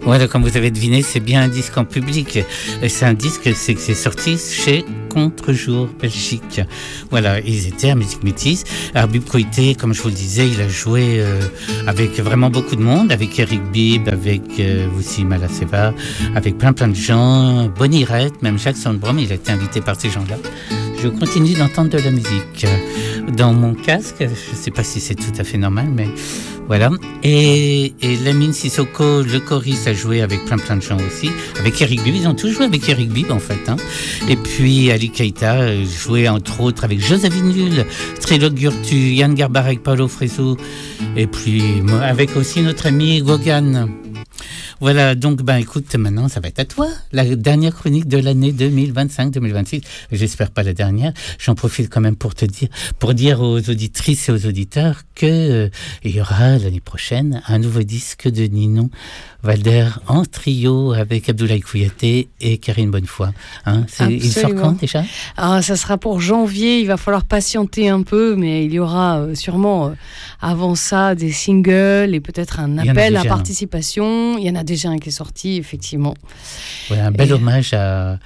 Voilà, comme vous avez deviné, c'est bien un disque en public. Et c'est un disque, c'est sorti chez Contre-Jour Belgique. Voilà, ils étaient à Musique Métis. Arbib Koité, comme je vous le disais, il a joué avec vraiment beaucoup de monde, avec Eric Bibb, avec Woussi Malaseva, avec plein de gens, Bonnie Raitt, même Jacques Sandbrom, il a été invité par ces gens-là. Je continue d'entendre de la musique dans mon casque. Je ne sais pas si c'est tout à fait normal, mais voilà. Et Lamine Sissoko, le choriste, a joué avec plein de gens aussi. Avec Eric Bibb, ils ont tous joué avec Eric Bibb en fait. Hein. Et puis Ali Keita jouait entre autres avec Joseph Vinul, Trilok Gurtu, Yann Garbarek, Paolo Fresu. Et puis avec aussi notre ami Gauguin. Voilà, donc écoute, maintenant ça va être à toi, la dernière chronique de l'année 2025-2026. J'espère pas la dernière. J'en profite quand même pour dire aux auditrices et aux auditeurs que il y aura l'année prochaine un nouveau disque de Ninon Walder en trio avec Abdoulaye Kouyaté et Karine Bonnefoy. Hein, il sort quand déjà ? Alors, ça sera pour janvier, il va falloir patienter un peu, mais il y aura sûrement avant ça des singles et peut-être un appel à participation. Il y en a déjà un qui est sorti, effectivement. Voilà, un bel hommage à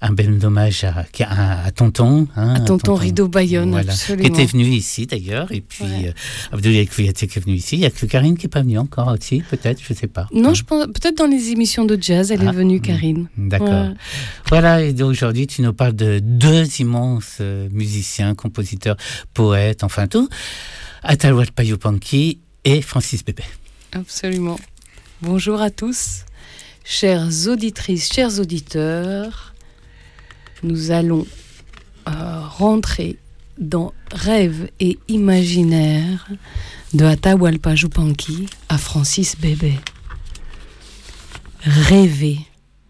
Tonton. Hein, à Tonton Rideau Bayonne, voilà, absolument. Qui était venu ici d'ailleurs, et puis Abdoulaye Kouyaté qui est venu ici. Il n'y a que Karine qui n'est pas venue encore aussi, peut-être, je ne sais pas. Non, je pense, peut-être dans les émissions de jazz, elle est venue, Karine. D'accord. Ouais. Voilà, et aujourd'hui, tu nous parles de deux immenses musiciens, compositeurs, poètes, enfin tout, Atahualpa Yupanqui et Francis Bébé. Absolument. Bonjour à tous, chères auditrices, chers auditeurs. Nous allons rentrer dans Rêve et imaginaire de Atahualpa Yupanqui à Francis Bébé. Rêver,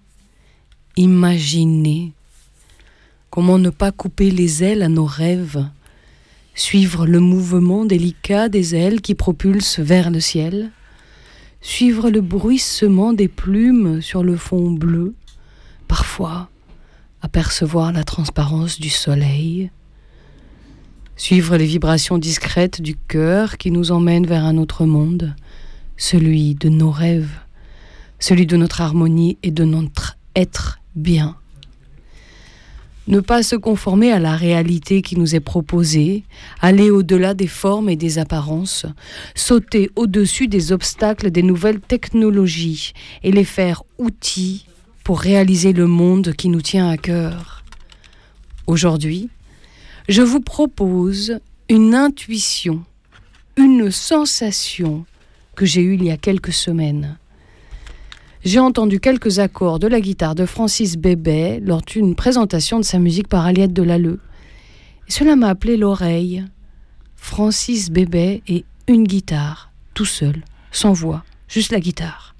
imaginer, comment ne pas couper les ailes à nos rêves, suivre le mouvement délicat des ailes qui propulsent vers le ciel, suivre le bruissement des plumes sur le fond bleu, parfois apercevoir la transparence du soleil, suivre les vibrations discrètes du cœur qui nous emmènent vers un autre monde, celui de nos rêves, celui de notre harmonie et de notre être bien. Ne pas se conformer à la réalité qui nous est proposée, aller au-delà des formes et des apparences, sauter au-dessus des obstacles des nouvelles technologies et les faire outils pour réaliser le monde qui nous tient à cœur. Aujourd'hui, je vous propose une intuition, une sensation que j'ai eue il y a quelques semaines. J'ai entendu quelques accords de la guitare de Francis Bébé lors d'une présentation de sa musique par Aliette Delalleux. Et cela m'a appelé l'oreille. Francis Bébé et une guitare, tout seul, sans voix, juste la guitare.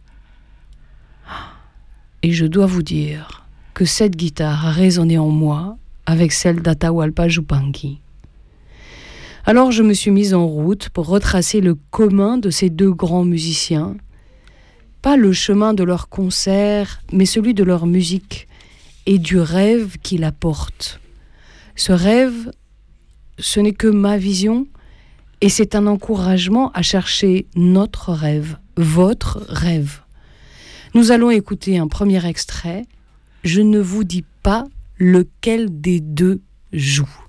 Et je dois vous dire que cette guitare a résonné en moi avec celle d'Atahualpa Yupanqui. Alors je me suis mise en route pour retracer le commun de ces deux grands musiciens. Pas le chemin de leur concert, mais celui de leur musique et du rêve qu'ils apportent. Ce rêve, ce n'est que ma vision et c'est un encouragement à chercher notre rêve, votre rêve. Nous allons écouter un premier extrait. Je ne vous dis pas lequel des deux joue.